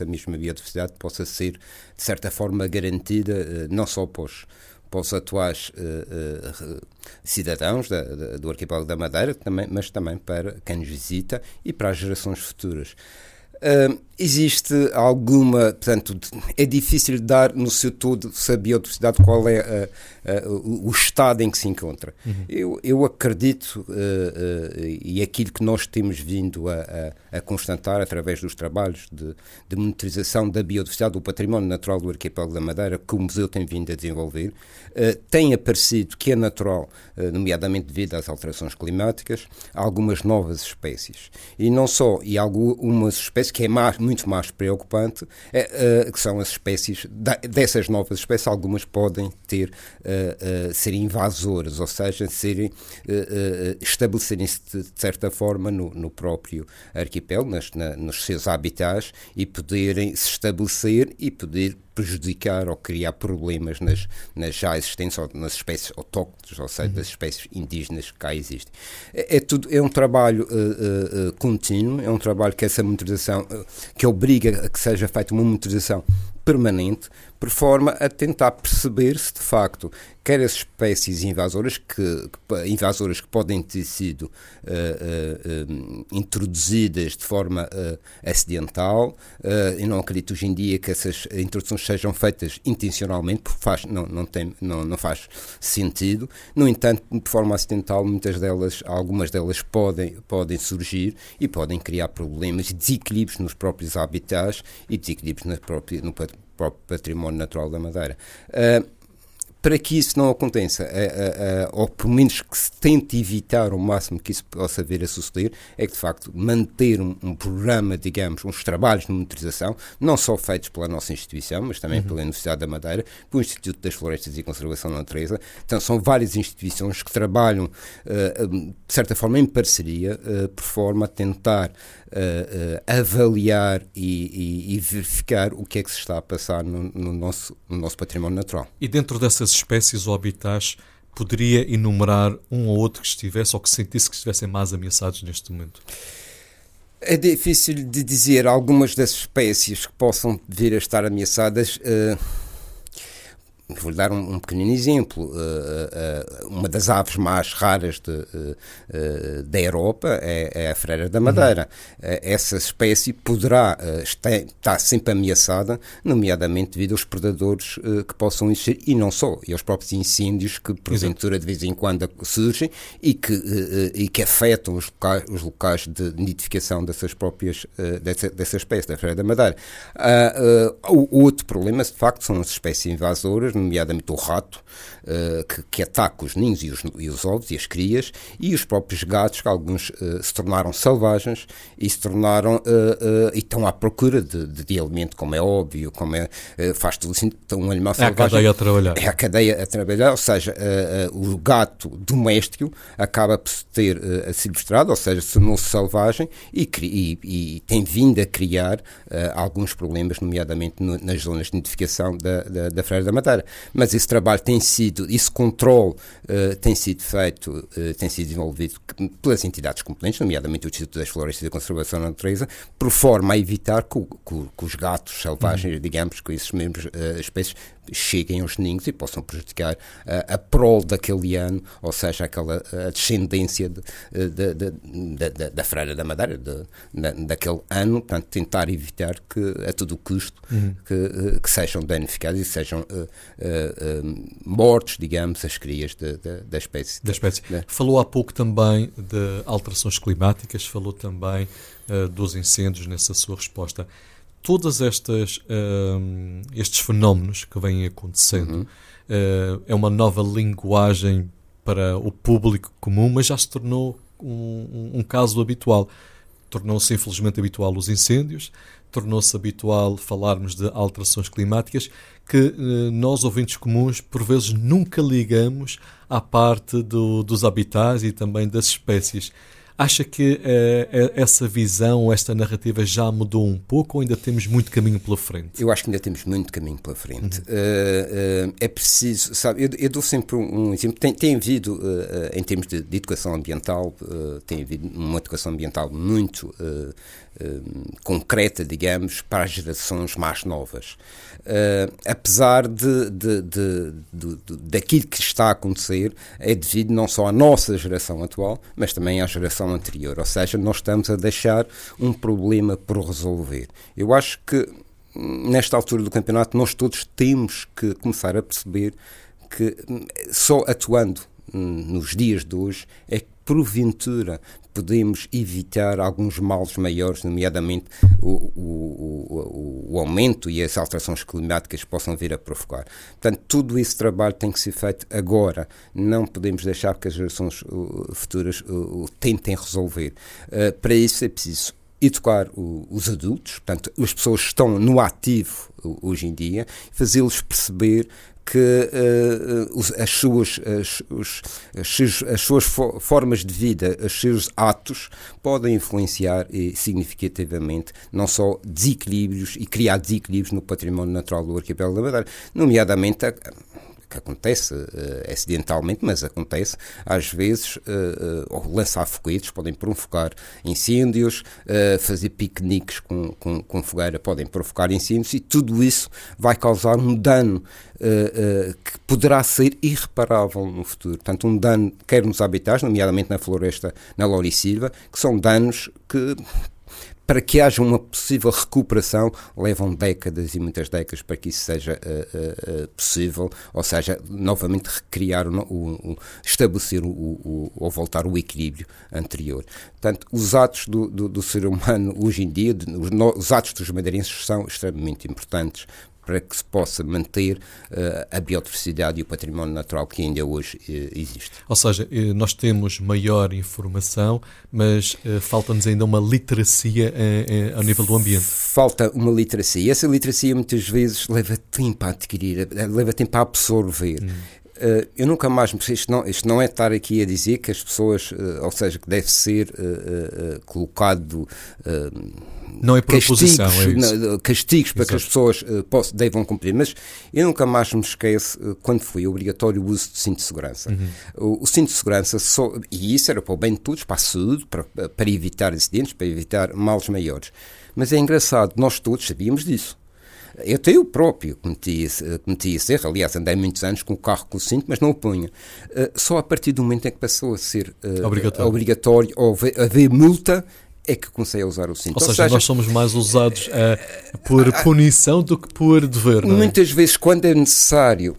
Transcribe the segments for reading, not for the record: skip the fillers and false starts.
a mesma biodiversidade possa ser, de certa forma, garantida não só para os atuais cidadãos do arquipélago da Madeira, mas também para quem nos visita e para as gerações futuras. Existe alguma, portanto, é difícil dar no seu todo a biodiversidade qual é o estado em que se encontra. Eu acredito, e aquilo que nós temos vindo a constatar através dos trabalhos de monitorização da biodiversidade, do património natural do arquipélago da Madeira, que o museu tem vindo a desenvolver, tem aparecido que é natural, nomeadamente devido às alterações climáticas, algumas novas espécies. E não só, e algumas espécies que é muito mais preocupante, que são as espécies, dessas novas espécies, algumas podem ser invasoras, ou seja, estabelecerem-se de certa forma no próprio arquipélago, nos seus habitats, e poderem se estabelecer e poder prejudicar ou criar problemas nas já existentes, ou nas espécies autóctones, ou seja, das espécies indígenas que cá existem. É um trabalho contínuo, é um trabalho que essa monitorização, que obriga a que seja feita uma monitorização permanente, por forma a tentar perceber se de facto quer as espécies invasoras que podem ter sido introduzidas de forma acidental. Eu não acredito hoje em dia que essas introduções sejam feitas intencionalmente, porque não faz sentido. No entanto, de forma acidental, algumas delas podem surgir e podem criar problemas e desequilíbrios nos próprios habitats e desequilíbrios no próprio património natural da Madeira. Para que isso não aconteça, ou pelo menos que se tente evitar o máximo que isso possa vir a suceder, é que de facto manter um programa, digamos, uns trabalhos de monitorização, não só feitos pela nossa instituição, mas também pela Universidade da Madeira, pelo Instituto das Florestas e Conservação da Natureza. Então são várias instituições que trabalham de certa forma em parceria, por forma a tentar avaliar e verificar o que é que se está a passar no nosso património natural. E dentro dessas espécies ou habitats, poderia enumerar um ou outro que estivesse ou que sentisse que estivessem mais ameaçados neste momento? É difícil de dizer. Algumas das espécies que possam vir a estar ameaçadas. Vou dar um pequenino exemplo. Uma das aves mais raras da Europa é a freira da Madeira. Essa espécie poderá estar sempre ameaçada, nomeadamente devido aos predadores que possam existir, e não só, e aos próprios incêndios que, porventura, de vez em quando surgem e que afetam os locais de nidificação dessa espécie, da freira da Madeira. O outro problema, de facto, são as espécies invasoras, nomeadamente o rato, que ataca os ninhos e os ovos e as crias, e os próprios gatos, que alguns se tornaram selvagens e estão à procura de alimento, como é óbvio, faz tudo assim, um animal selvagem. É a cadeia a trabalhar. É a cadeia a trabalhar, ou seja, o gato doméstico acaba por ter silvestrado, ou seja, tornou-se selvagem e tem vindo a criar alguns problemas, nomeadamente nas zonas de nidificação da freira da Madeira. Mas esse trabalho esse controle tem sido feito, tem sido desenvolvido pelas entidades competentes, nomeadamente o Instituto das Florestas e da Conservação da Natureza, por forma a evitar que os gatos selvagens, digamos, que esses mesmos espécies cheguem aos ninhos e possam prejudicar a prole daquele ano, ou seja, a descendência da freira da Madeira daquele ano. Portanto, tentar evitar que, a todo o custo, que sejam danificados e sejam mortos, digamos, as crias da espécie. Falou há pouco também de alterações climáticas, falou também dos incêndios nessa sua resposta. Todos estes fenómenos que vêm acontecendo, é uma nova linguagem para o público comum, mas já se tornou um caso habitual. Tornou-se infelizmente habitual os incêndios, tornou-se habitual falarmos de alterações climáticas que nós, ouvintes comuns, por vezes nunca ligamos à parte dos habitats e também das espécies. Acha que essa visão, esta narrativa já mudou um pouco ou ainda temos muito caminho pela frente? Eu acho que ainda temos muito caminho pela frente. É preciso, sabe, eu dou sempre um exemplo. Tem havido, em termos de educação ambiental, tem havido uma educação ambiental muito concreta, digamos, para as gerações mais novas. Apesar daquilo que está a acontecer, é devido não só à nossa geração atual, mas também à geração anterior. Ou seja, nós estamos a deixar um problema por resolver. Eu acho que, nesta altura do campeonato, nós todos temos que começar a perceber que só atuando nos dias de hoje é que, porventura, podemos evitar alguns males maiores, nomeadamente o aumento e as alterações climáticas que possam vir a provocar. Portanto, todo esse trabalho tem que ser feito agora. Não podemos deixar que as gerações futuras tentem resolver. Para isso é preciso educar os adultos, portanto, as pessoas que estão no ativo hoje em dia, fazê-los perceber que as suas formas de vida, os seus atos podem influenciar significativamente não só desequilíbrios e criar desequilíbrios no património natural do arquipélago da Madeira, nomeadamente que acontece acidentalmente, mas acontece às vezes, lançar foguetes podem provocar incêndios, fazer piqueniques com fogueira podem provocar incêndios, e tudo isso vai causar um dano que poderá ser irreparável no futuro. Portanto, um dano quer nos habitats, nomeadamente na floresta, na Laurisilva, que são danos que, para que haja uma possível recuperação, levam décadas e muitas décadas para que isso seja possível, ou seja, novamente recriar, estabelecer ou voltar o equilíbrio anterior. Portanto, os atos do ser humano hoje em dia, os atos dos madeirenses são extremamente importantes para que se possa manter a biodiversidade e o património natural que ainda hoje existe. Ou seja, nós temos maior informação, mas falta-nos ainda uma literacia ao nível do ambiente. Falta uma literacia. E essa literacia muitas vezes leva tempo a adquirir, leva tempo a absorver. Eu nunca mais, isto não é estar aqui a dizer que as pessoas, ou seja, que deve ser colocado não é por oposição, castigos para que as pessoas devam cumprir, mas eu nunca mais me esqueço quando foi obrigatório o uso de cinto de segurança. O cinto de segurança, e isso era para o bem de todos, para a saúde, para evitar acidentes, para evitar males maiores. Mas é engraçado, nós todos sabíamos disso. Eu próprio cometi esse erro. Aliás, andei muitos anos com o carro com o cinto, mas não o punha. Só a partir do momento em que passou a ser obrigatório ou haver multa, é que comecei a usar o cinto. Ou seja, nós somos mais usados por punição do que por dever, não é? Muitas vezes, quando é necessário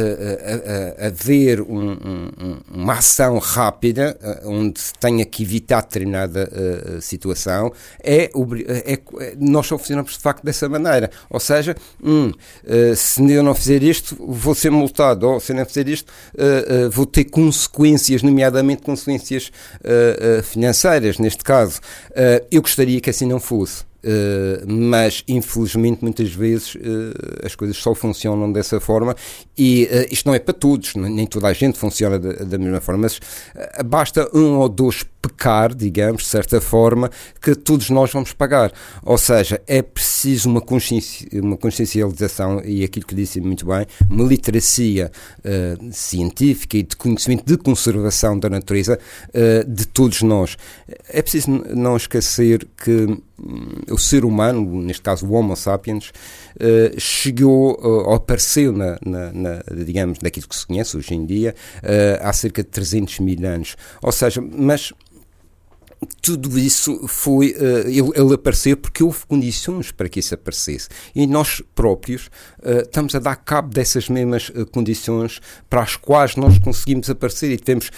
haver uma ação rápida, onde tenha que evitar determinada situação, nós só funcionamos de facto dessa maneira. Ou seja, se eu não fizer isto, vou ser multado, ou se eu não fizer isto, vou ter consequências, nomeadamente consequências financeiras, neste caso. Eu gostaria que assim não fosse. Mas infelizmente muitas vezes as coisas só funcionam dessa forma, e isto não é para todos, nem toda a gente funciona da mesma forma, mas basta um ou dois pecar, digamos, de certa forma, que todos nós vamos pagar. Ou seja, é preciso uma consciencialização, e aquilo que disse muito bem, uma literacia científica e de conhecimento de conservação da natureza de todos nós. É preciso não esquecer que o ser humano, neste caso o Homo sapiens, chegou ou apareceu digamos, naquilo que se conhece hoje em dia, há cerca de 300 mil anos. Ou seja, mas tudo isso foi, ele apareceu porque houve condições para que isso aparecesse, e nós próprios estamos a dar cabo dessas mesmas condições para as quais nós conseguimos aparecer, e tivemos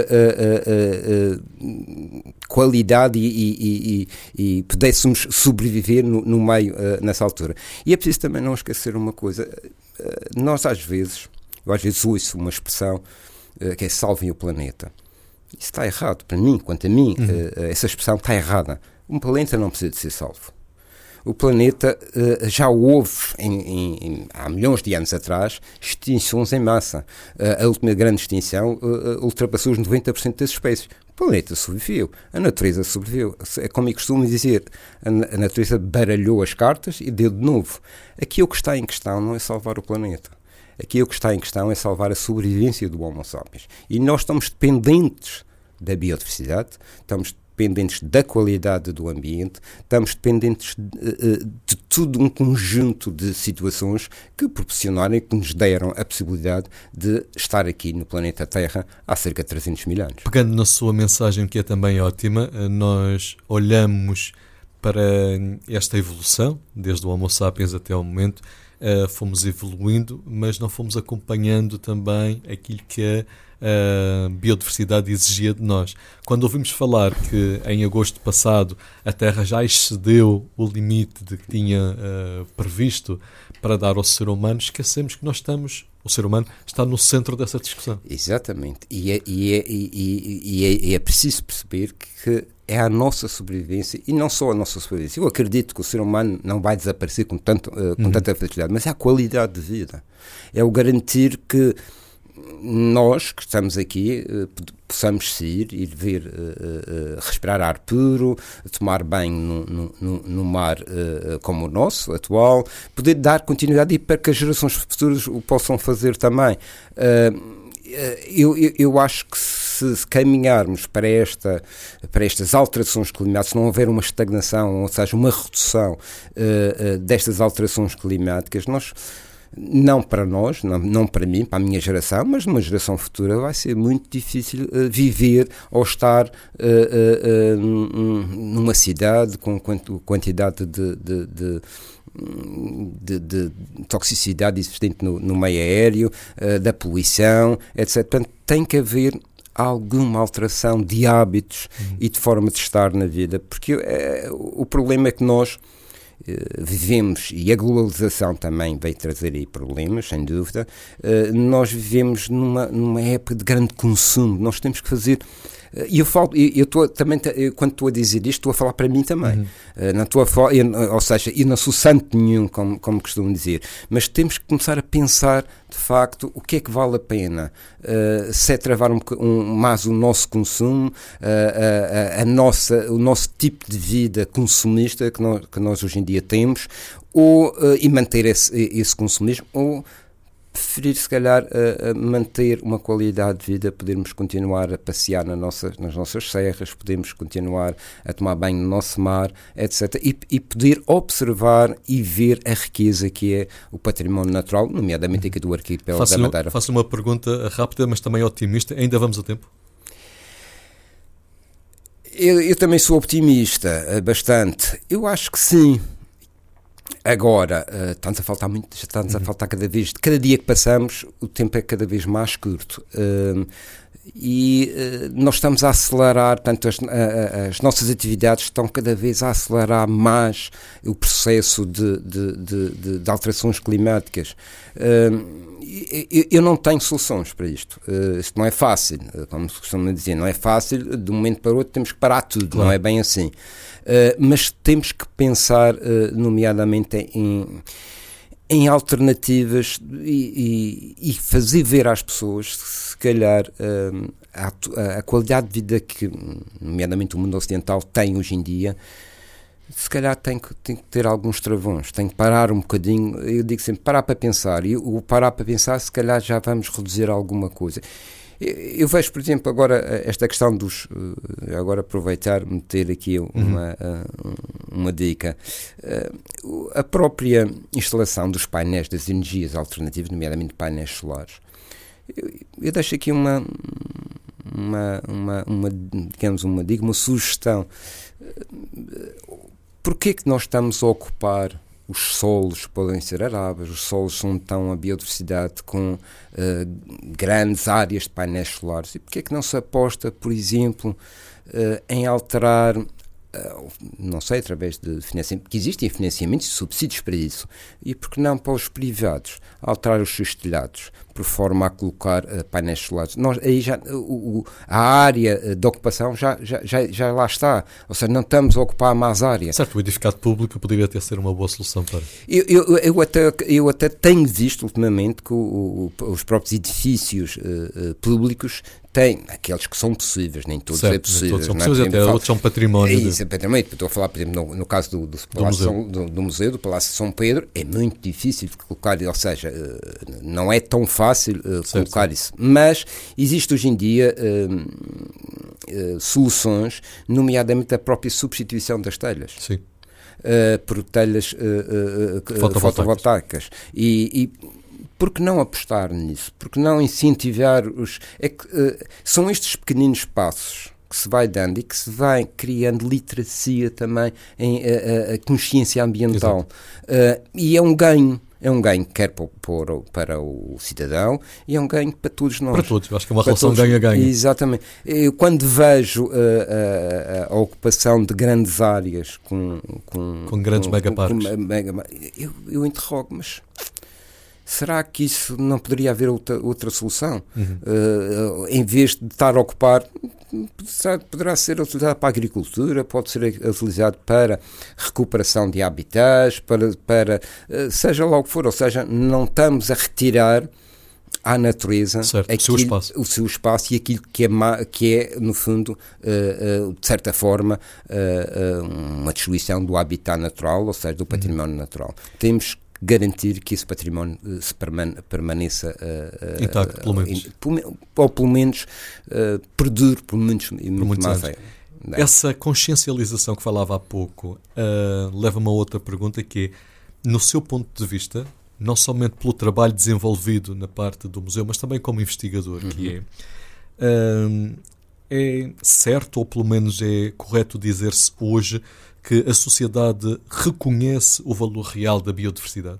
qualidade e pudéssemos sobreviver no meio nessa altura. E é preciso também não esquecer uma coisa, nós às vezes ouço uma expressão que é salvem o planeta. Isso está errado, para mim, quanto a mim, essa expressão está errada. Um planeta não precisa de ser salvo. O planeta já houve, há milhões de anos atrás, extinções em massa. A última grande extinção ultrapassou os 90% das espécies. O planeta sobreviveu, a natureza sobreviveu. É como eu costumo dizer, a natureza baralhou as cartas e deu de novo. Aqui o que está em questão não é salvar o planeta. Aqui o que está em questão é salvar a sobrevivência do Homo sapiens. E nós estamos dependentes da biodiversidade, estamos dependentes da qualidade do ambiente, estamos dependentes de todo um conjunto de situações que proporcionaram e que nos deram a possibilidade de estar aqui no planeta Terra há cerca de 300 mil anos. Pegando na sua mensagem, que é também ótima, nós olhamos para esta evolução, desde o Homo sapiens até ao momento, fomos evoluindo, mas não fomos acompanhando também aquilo que a biodiversidade exigia de nós. Quando ouvimos falar que em agosto passado a Terra já excedeu o limite de que tinha previsto para dar ao ser humano, esquecemos que o ser humano está no centro dessa discussão. Exatamente. E é preciso perceber que é a nossa sobrevivência, e não só a nossa sobrevivência. Eu acredito que o ser humano não vai desaparecer com tanta facilidade, mas é a qualidade de vida. É o garantir que nós que estamos aqui possamos sair, ir ver, respirar ar puro, tomar banho no mar como o nosso atual, poder dar continuidade e para que as gerações futuras o possam fazer também. Eu acho que se caminharmos para estas alterações climáticas, se não houver uma estagnação, ou seja, uma redução destas alterações climáticas, não para nós, não para mim, para a minha geração, mas numa geração futura vai ser muito difícil viver ou estar numa cidade com quantidade de toxicidade existente no meio aéreo, da poluição, etc. Portanto, tem que haver alguma alteração de hábitos e de forma de estar na vida, porque o problema é que nós vivemos, e a globalização também veio trazer aí problemas, sem dúvida. Nós vivemos numa época de grande consumo. Nós temos que fazer... E eu estou também, quando estou a dizer isto, estou a falar para mim também. Ou seja, eu não sou santo nenhum, como costumo dizer, mas temos que começar a pensar, de facto, o que é que vale a pena. Se é travar mais o nosso consumo, o nosso tipo de vida consumista que nós hoje em dia temos, e manter esse consumismo, ou preferir, se calhar, manter uma qualidade de vida, podermos continuar a passear nas nossas serras, podemos continuar a tomar banho no nosso mar, etc. E poder observar e ver a riqueza que é o património natural, nomeadamente aqui do arquipélago da Madeira. Faço uma pergunta rápida, mas também otimista. Ainda vamos a tempo? Eu também sou optimista, bastante. Eu acho que sim. Agora, está-nos a faltar muito, está-nos a faltar cada dia que passamos, o tempo é cada vez mais curto. Nós estamos a acelerar, portanto, as nossas atividades estão cada vez a acelerar mais o processo de alterações climáticas. Eu não tenho soluções para isto. Isto não é fácil, como se costuma dizer, não é fácil, de um momento para o outro temos que parar tudo, claro. Não é bem assim. Mas temos que pensar, nomeadamente, em alternativas e fazer ver às pessoas, se calhar, a qualidade de vida que, nomeadamente, o mundo ocidental tem hoje em dia. Se calhar tem que ter alguns travões, tem que parar um bocadinho. Eu digo sempre, parar para pensar, e o parar para pensar, se calhar já vamos reduzir alguma coisa. Eu vejo, por exemplo, agora esta questão agora aproveitar, meter aqui uma dica. A própria instalação dos painéis das energias alternativas, nomeadamente painéis solares. Eu deixo aqui uma sugestão. Porquê que nós estamos a ocupar os solos, podem ser aráveis, os solos são tão a biodiversidade com grandes áreas de painéis solares, e porquê que não se aposta, por exemplo, em alterar, não sei, através de financiamento, que existem financiamentos e subsídios para isso, e porque não para os privados, alterar os seus telhados, por forma a colocar painéis solares. Aí a área de ocupação já lá está, ou seja, não estamos a ocupar mais área. Certo, o edificado público poderia até ser uma boa solução para... Eu até tenho visto ultimamente que os próprios edifícios públicos têm, aqueles que são possíveis, nem todos certo, é possível. Todos são possíveis, até outros são património. Isso é património. Estou a falar, por exemplo, no caso do museu, do Palácio de São Pedro, é muito difícil de colocar, ou seja, não é tão fácil colocar isso. Mas existe hoje em dia soluções, nomeadamente a própria substituição das telhas. Sim. Por telhas fotovoltaicas. E por que não apostar nisso? Por que não incentivar os... são estes pequeninos passos que se vai dando e que se vai criando literacia também, a consciência ambiental. E é um ganho. É um ganho quer para o cidadão e é um ganho para todos nós. Para todos, acho que é uma relação ganha-ganha. Exatamente. Eu, quando vejo a ocupação de grandes áreas com grandes megaparques, eu interrogo, mas será que isso não poderia haver outra solução? Em vez de estar a ocupar, poderá ser utilizado para a agricultura, pode ser utilizado para recuperação de habitats, para seja lá o que for, ou seja, não estamos a retirar à natureza o seu espaço e aquilo que é no fundo, de certa forma, uma destruição do habitat natural, ou seja, do património natural. Temos garantir que esse património permaneça intacto, pelo menos. Ou pelo menos perdure por muitos mais anos. Essa consciencialização que falava há pouco leva-me a outra pergunta, que é, no seu ponto de vista, não somente pelo trabalho desenvolvido na parte do museu, mas também como investigador, que é certo, ou pelo menos é correto dizer-se hoje, que a sociedade reconhece o valor real da biodiversidade?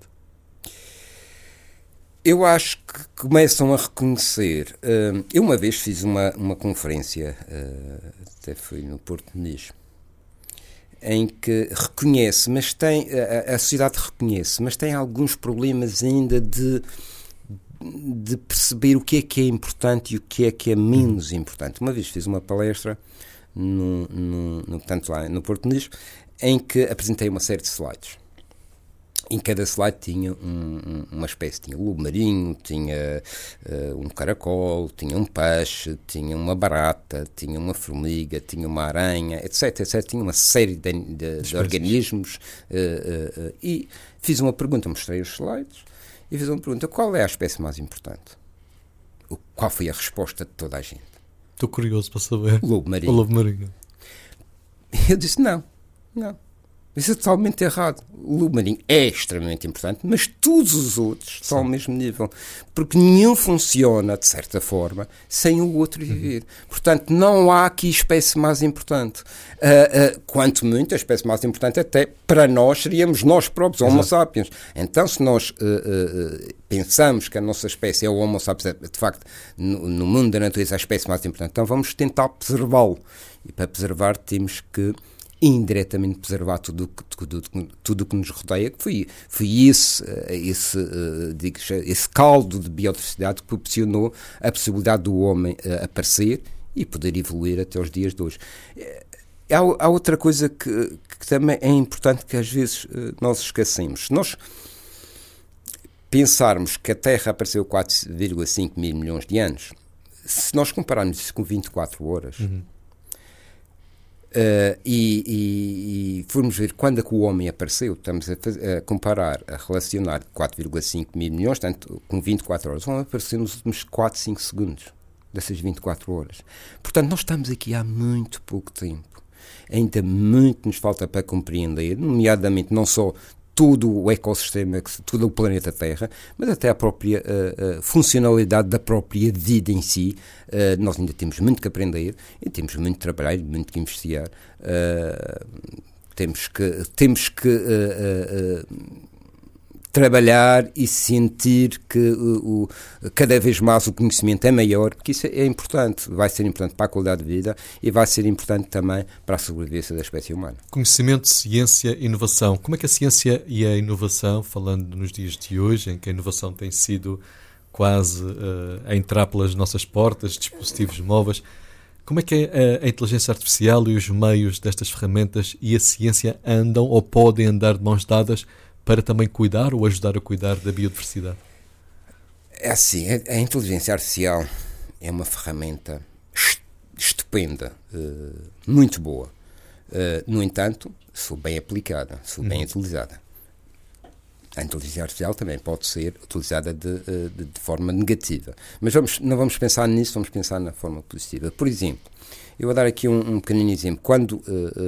Eu acho que começam a reconhecer. Eu uma vez fiz uma conferência, até foi no Porto de Nis, em que reconhece, mas tem, a sociedade reconhece, mas tem alguns problemas ainda de perceber o que é importante e o que é menos importante. Uma vez fiz uma palestra portanto, lá no Porto de Nis, em que apresentei uma série de slides. Em cada slide tinha uma espécie, tinha lobo marinho, tinha um caracol, tinha um peixe, tinha uma barata, tinha uma formiga, tinha uma aranha, etc. Tinha uma série de organismos. E fiz uma pergunta, mostrei os slides, e fiz uma pergunta: qual é a espécie mais importante? Qual foi a resposta de toda a gente? Estou curioso para saber. O lobo marinho. O lobo marinho. Eu disse, não. Isso é totalmente errado. O lobo marinho é extremamente importante, mas todos os outros estão ao mesmo nível. Porque nenhum funciona, de certa forma, sem o outro viver. Portanto, não há aqui espécie mais importante. Quanto muito, a espécie mais importante até para nós seríamos nós próprios, Homo sapiens. Então, se nós pensamos que a nossa espécie é o Homo sapiens, de facto, no mundo da natureza, a espécie mais importante, então vamos tentar preservá-lo. E para preservar temos que indiretamente preservar tudo o que nos rodeia, que foi esse caldo de biodiversidade que proporcionou a possibilidade do homem aparecer e poder evoluir até os dias de hoje. Há outra coisa que também é importante, que às vezes nós esquecemos. Se nós pensarmos que a Terra apareceu 4,5 mil milhões de anos, se nós compararmos isso com 24 horas... e formos ver quando é que o homem apareceu, estamos a comparar, a relacionar 4,5 mil milhões, portanto, com 24 horas. O homem apareceu nos últimos 4, 5 segundos dessas 24 horas. Portanto, nós estamos aqui há muito pouco tempo. Ainda muito nos falta para compreender, nomeadamente não só todo o ecossistema, todo o planeta Terra, mas até a própria funcionalidade da própria vida em si. Nós ainda temos muito que aprender e temos muito que trabalhar, muito que investigar. Temos que trabalhar e sentir que cada vez mais o conhecimento é maior, porque isso é importante, vai ser importante para a qualidade de vida e vai ser importante também para a sobrevivência da espécie humana. Conhecimento, ciência, inovação. Como é que a ciência e a inovação, falando nos dias de hoje, em que a inovação tem sido quase a entrar pelas nossas portas, dispositivos móveis, como é que a inteligência artificial e os meios destas ferramentas e a ciência andam ou podem andar de mãos dadas para também cuidar ou ajudar a cuidar da biodiversidade? É assim, a inteligência artificial é uma ferramenta estupenda, muito boa. No entanto, se for bem aplicada, se for bem utilizada. A inteligência artificial também pode ser utilizada de forma negativa. Mas não vamos pensar nisso, vamos pensar na forma positiva. Por exemplo, eu vou dar aqui um pequenino exemplo. Quando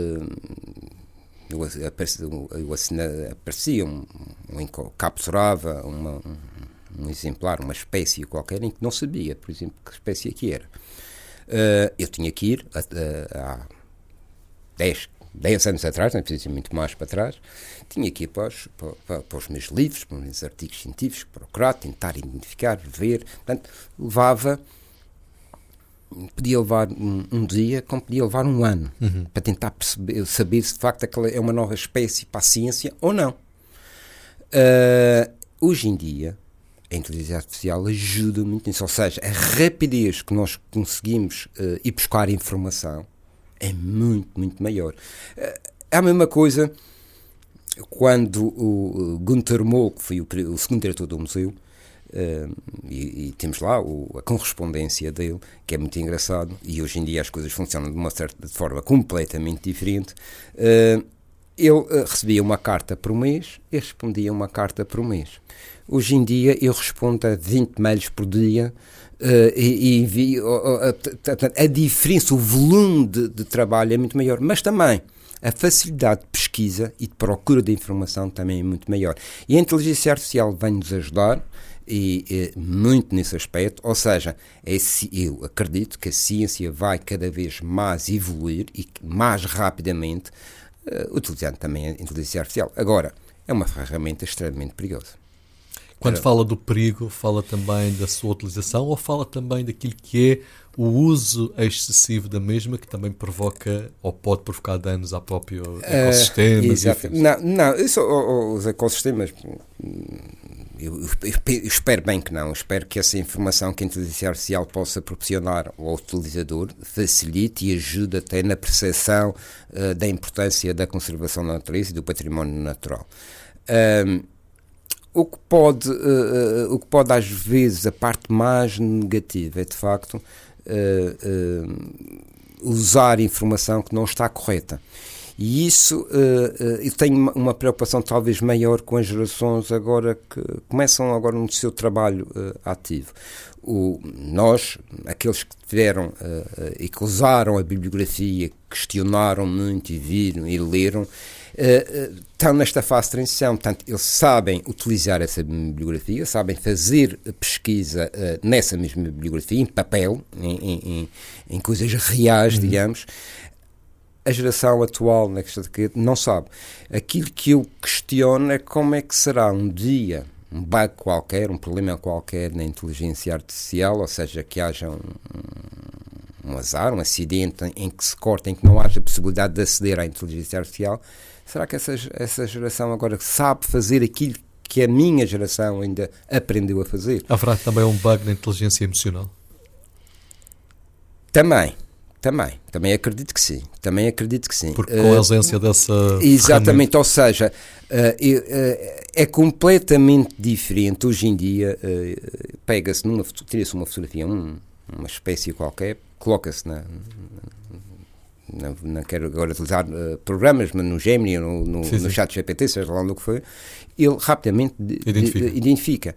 aparecia capturava um exemplar, uma espécie qualquer, em que não sabia, por exemplo, que espécie aqui era. Eu tinha que ir há 10 anos atrás, não é preciso ir muito mais para trás, tinha que ir para os meus livros, para os meus artigos científicos, procurar, tentar identificar, ver. Portanto, podia levar um dia, como podia levar um ano, para tentar saber se de facto aquela é uma nova espécie para a ciência ou não. Hoje em dia, a inteligência artificial ajuda muito nisso, ou seja, a rapidez que nós conseguimos ir buscar informação é muito, muito maior. É a mesma coisa quando o Günther Moll, que foi o segundo diretor do museu, e temos lá a correspondência dele, que é muito engraçado, e hoje em dia as coisas funcionam de uma certa forma completamente diferente. Ele recebia uma carta por mês e respondia uma carta por mês. Hoje em dia eu respondo a 20 mails por dia e envio. A diferença, o volume de trabalho é muito maior, mas também a facilidade de pesquisa e de procura de informação também é muito maior. E a inteligência artificial vai-nos ajudar muito nesse aspecto, ou seja, eu acredito que a ciência vai cada vez mais evoluir e mais rapidamente, utilizando também a inteligência artificial. Agora, é uma ferramenta extremamente perigosa. Quando fala do perigo, fala também da sua utilização ou fala também daquilo que é o uso excessivo da mesma, que também provoca ou pode provocar danos ao próprio ecossistemas? Não, isso, os ecossistemas, eu espero bem que não. Eu espero que essa informação que a inteligência artificial possa proporcionar ao utilizador facilite e ajude até na percepção da importância da conservação da natureza e do património natural. O que pode às vezes, a parte mais negativa é de facto usar informação que não está correta. E isso, eu tenho uma preocupação talvez maior com as gerações agora que começam agora no seu trabalho ativo. Nós, aqueles que tiveram e que usaram a bibliografia, questionaram muito e viram e leram, estão nesta fase de transição. Portanto, eles sabem utilizar essa bibliografia, sabem fazer pesquisa nessa mesma bibliografia, em papel, em coisas reais, digamos. A geração atual, não sabe. Aquilo que eu questiono é como é que será um dia, um bug qualquer, um problema qualquer na inteligência artificial, ou seja, que haja um azar, um acidente em que se corta, em que não haja possibilidade de aceder à inteligência artificial. Será que essa geração agora sabe fazer aquilo que a minha geração ainda aprendeu a fazer? Haverá também um bug na inteligência emocional? Também acredito que sim. Porque com a ausência dessa exatamente, ferramenta. ou seja, é completamente diferente. Hoje em dia, tira-se uma fotografia, uma espécie qualquer, coloca-se não quero agora utilizar programas, mas no Gemini, no chat GPT, seja lá no que foi, ele rapidamente identifica.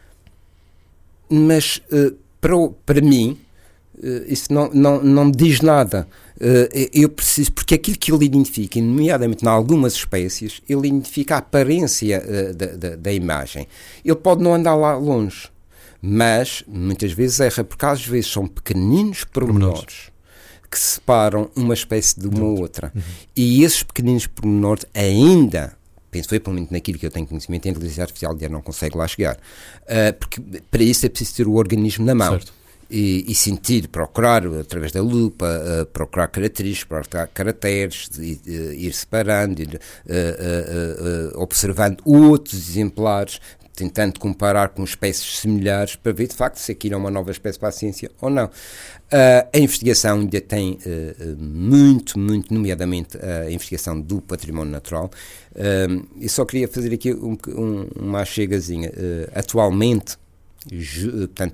Mas para mim, isso não me diz nada. Eu preciso, porque aquilo que ele identifica, nomeadamente em algumas espécies, ele identifica a aparência da imagem. Ele pode não andar lá longe, mas muitas vezes erra, porque às vezes são pequeninos pormenores que separam uma espécie de uma outra. E esses pequeninos pormenores ainda, penso eu, pelo menos naquilo que eu tenho conhecimento, a inteligência artificial ainda não consegue lá chegar. Porque para isso é preciso ter o organismo na mão. Certo. E sentir, procurar através da lupa, procurar características, procurar caracteres, ir separando, observando outros exemplares, tentando comparar com espécies similares para ver de facto se aquilo é uma nova espécie para a ciência ou não. A investigação ainda tem muito, nomeadamente a investigação do património natural. Eu só queria fazer aqui uma chegazinha. Atualmente, portanto,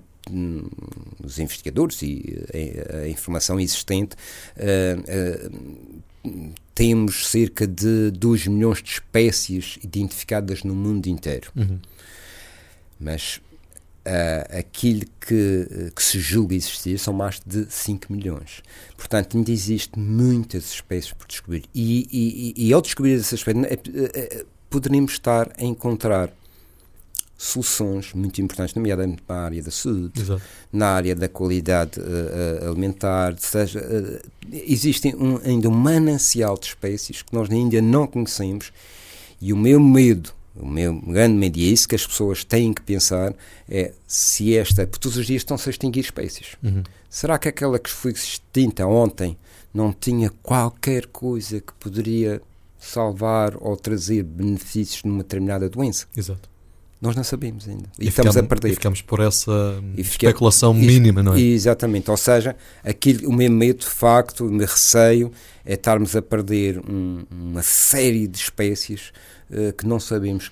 os investigadores e a informação existente temos cerca de 2 milhões de espécies identificadas no mundo inteiro. Mas aquilo que se julga existir são mais de 5 milhões. Portanto, ainda existem muitas espécies por descobrir. E ao descobrir essas espécies, poderíamos estar a encontrar soluções muito importantes, nomeadamente na área da saúde, Exato. na área da qualidade alimentar, seja, existem ainda um manancial de espécies que nós ainda não conhecemos, e o meu grande medo, e é isso que as pessoas têm que pensar, é se porque todos os dias estão-se a extinguir espécies. Será que aquela que foi extinta ontem não tinha qualquer coisa que poderia salvar ou trazer benefícios numa determinada doença? Exato. Nós não sabemos ainda. E estamos a perder. E ficamos por essa especulação mínima, não é? Exatamente. Ou seja, o meu medo, de facto, o meu receio é estarmos a perder uma série de espécies que não sabemos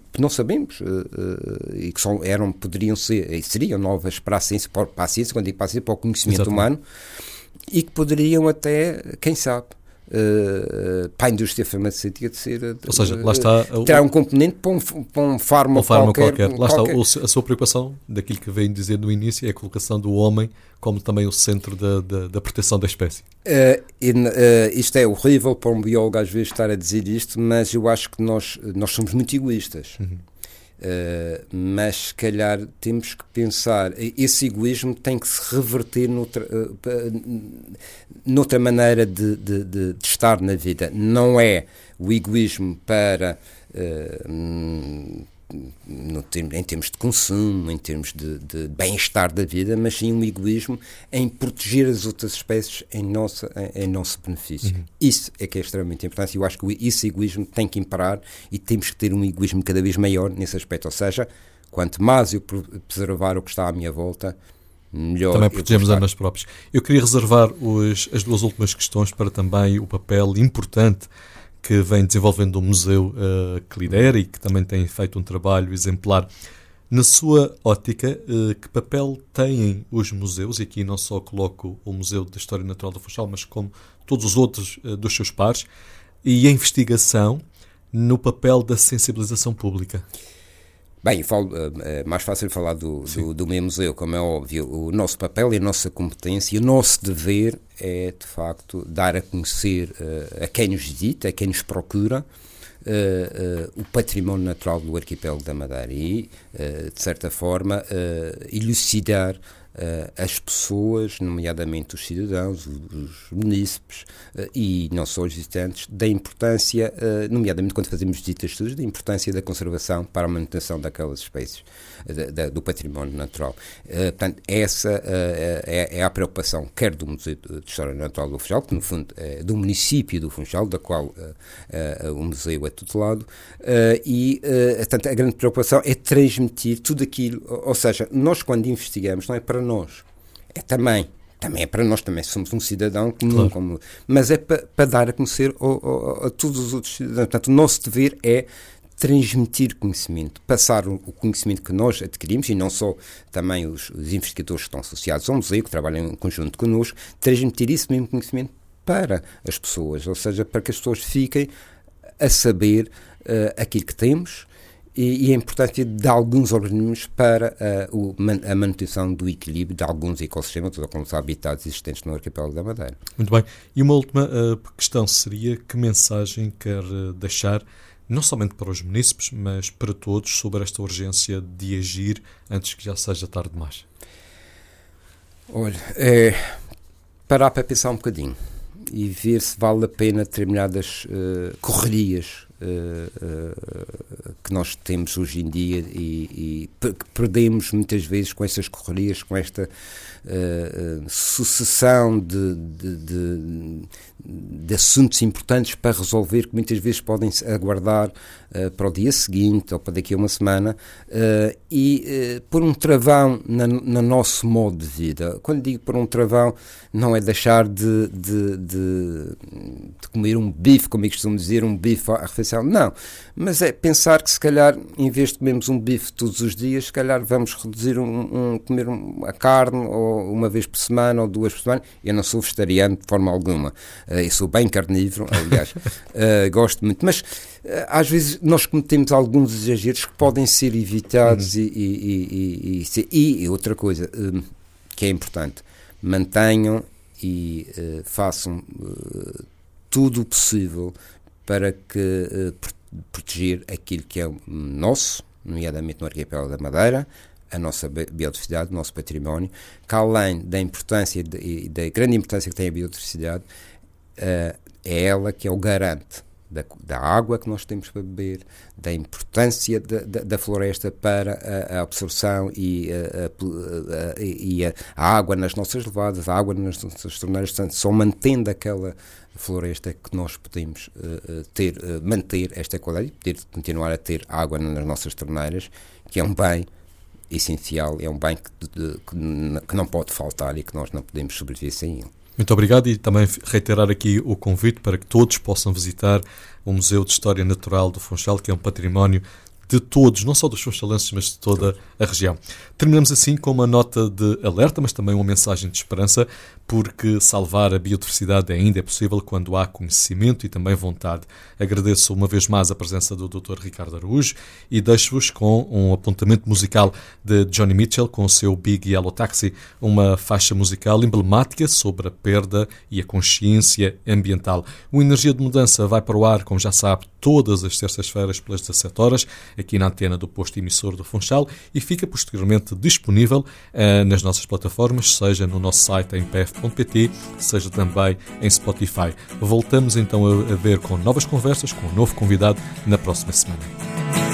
e que poderiam ser, e seriam novas para a ciência, quando digo para a ciência, para o conhecimento humano, e que poderiam até, quem sabe, para a indústria farmacêutica de ser, ou seja, lá está terá um componente para um fármaco qualquer. Lá está a sua preocupação, daquilo que veio dizer no início, é a colocação do homem como também o centro da proteção da espécie. Isto é horrível para um biólogo às vezes estar a dizer isto, mas eu acho que nós somos muito egoístas. Mas se calhar temos que pensar, esse egoísmo tem que se reverter noutra maneira de estar na vida. Não é o egoísmo para em termos de consumo, em termos de bem-estar da vida, mas sim um egoísmo em proteger as outras espécies em nosso benefício. Isso é que é extremamente importante, e eu acho que esse egoísmo tem que imperar, e temos que ter um egoísmo cada vez maior nesse aspecto. Ou seja, quanto mais eu preservar o que está à minha volta, melhor. Também protegemos a nós próprios. Eu queria reservar as 2 últimas questões para também o papel importante que vem desenvolvendo o museu que lidera e que também tem feito um trabalho exemplar. Na sua ótica, que papel têm os museus, e aqui não só coloco o Museu da História Natural do Funchal, mas como todos os outros dos seus pares, e a investigação no papel da sensibilização pública? Bem, é mais fácil falar do meu museu, como é óbvio. O nosso papel e a nossa competência e o nosso dever é, de facto, dar a conhecer a quem nos visita, a quem nos procura, o património natural do arquipélago da Madeira e, de certa forma, elucidar as pessoas, nomeadamente os cidadãos, os munícipes e não só os visitantes, da importância, nomeadamente quando fazemos visitas de estudos, da importância da conservação para a manutenção daquelas espécies, do património natural. Portanto, essa é a preocupação, quer do Museu de História Natural do Funchal, que no fundo é do município do Funchal, da qual o museu é tutelado, portanto, a grande preocupação é transmitir tudo aquilo, ou seja, nós quando investigamos não é para nós, é também é para nós, também somos um cidadão comum, claro. Mas é para dar a conhecer a todos os outros cidadãos. Portanto, o nosso dever é transmitir conhecimento, passar o conhecimento que nós adquirimos, e não só também os investigadores que estão associados ao museu, que trabalham em conjunto connosco, transmitir esse mesmo conhecimento para as pessoas, ou seja, para que as pessoas fiquem a saber aquilo que temos, e a importância de alguns organismos para a manutenção do equilíbrio de alguns ecossistemas, ou alguns habitats existentes no arquipélago da Madeira. Muito bem. E uma última questão seria: que mensagem quer deixar, não somente para os munícipes, mas para todos, sobre esta urgência de agir antes que já seja tarde demais? Olha, parar para pensar um bocadinho e ver se vale a pena determinadas correrias que nós temos hoje em dia e que perdemos muitas vezes com essas correrias, com esta sucessão de assuntos importantes para resolver, que muitas vezes podem aguardar para o dia seguinte ou para daqui a uma semana, e pôr um travão no nosso modo de vida. Quando digo pôr um travão, não é deixar de comer um bife, como eu costumo dizer, um bife à refeição exposição. Não, mas é pensar que se calhar, em vez de comermos um bife todos os dias, se calhar vamos reduzir comer a carne ou uma vez por semana ou 2 por semana. Eu não sou vegetariano de forma alguma, eu sou bem carnívoro, aliás, gosto muito, mas às vezes nós cometemos alguns exageros que podem ser evitados e outra coisa que é importante, mantenham e façam tudo o possível para que proteger aquilo que é nosso, nomeadamente no arquipélago da Madeira, a nossa biodiversidade, o nosso património, que além da importância e da grande importância que tem a biodiversidade, é ela que é o garante da água que nós temos para beber, da importância da floresta para a absorção e a água nas nossas levadas, a água nas nossas torneiras. Portanto, só mantendo aquela floresta que nós podemos manter esta qualidade e poder continuar a ter água nas nossas torneiras, que é um bem essencial, é um bem que não pode faltar e que nós não podemos sobreviver sem ele. Muito obrigado, e também reiterar aqui o convite para que todos possam visitar o Museu de História Natural do Funchal, que é um património de todos, não só dos funchalenses, mas de toda a região. Terminamos assim com uma nota de alerta, mas também uma mensagem de esperança, porque salvar a biodiversidade ainda é possível quando há conhecimento e também vontade. Agradeço uma vez mais a presença do Dr. Ricardo Araújo e deixo-vos com um apontamento musical de Johnny Mitchell com o seu Big Yellow Taxi, uma faixa musical emblemática sobre a perda e a consciência ambiental. O Energia de Mudança vai para o ar, como já sabe, todas as terças-feiras pelas 17 horas, aqui na antena do posto emissor do Funchal, e fica posteriormente disponível nas nossas plataformas, seja no nosso site em pf.pt, seja também em Spotify. Voltamos então a ver com novas conversas, com um novo convidado na próxima semana.